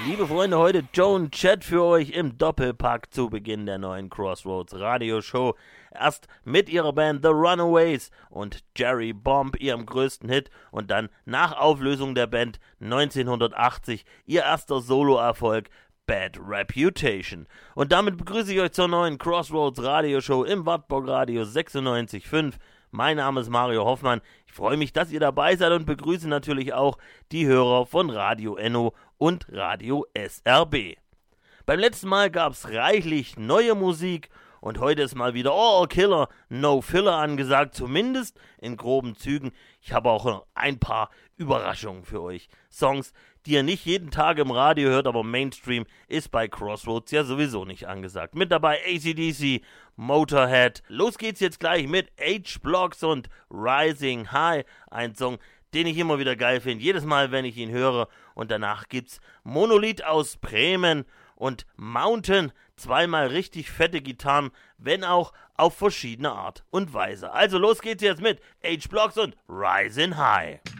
Liebe Freunde, heute Joe und Chad für euch im Doppelpack zu Beginn der neuen Crossroads Radioshow. Erst mit ihrer Band The Runaways und Jerry Bomb, ihrem größten Hit, und dann nach Auflösung der Band 1980 ihr erster Soloerfolg Bad Reputation. Und damit begrüße ich euch zur neuen Crossroads Radioshow im Wartburg Radio 96.5. Mein Name ist Mario Hoffmann. Ich freue mich, dass ihr dabei seid und begrüße natürlich auch die Hörer von Radio Enno und Radio SRB. Beim letzten Mal gab es reichlich neue Musik und heute ist mal wieder All Killer, No Filler angesagt, zumindest in groben Zügen. Ich habe auch noch ein paar Überraschungen für euch. Songs, die ihr nicht jeden Tag im Radio hört, aber Mainstream ist bei Crossroads ja sowieso nicht angesagt. Mit dabei AC/DC, Motorhead. Los geht's jetzt gleich mit H-Blocks und Rising High. Ein Song, den ich immer wieder geil finde, jedes Mal, wenn ich ihn höre. Und danach gibt's Monolith aus Bremen und Mountain. Zweimal richtig fette Gitarren, wenn auch auf verschiedene Art und Weise. Also los geht's jetzt mit H-Blocks und Rising High.